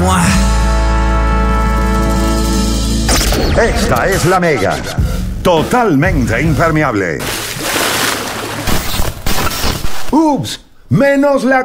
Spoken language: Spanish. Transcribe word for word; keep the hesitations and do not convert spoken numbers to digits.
Esta es la Mega. Totalmente impermeable. Ups, menos la